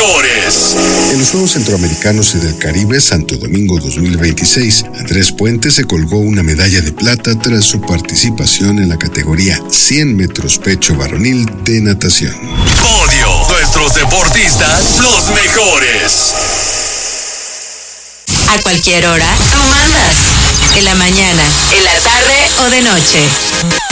mejores. En los Juegos Centroamericanos y del Caribe Santo Domingo 2026, Andrés Puente se colgó una medalla de plata tras su participación en la categoría 100 metros pecho varonil de natación. Podio, nuestros deportistas, los mejores. A cualquier hora, tú mandas. En la mañana, en la tarde o de noche.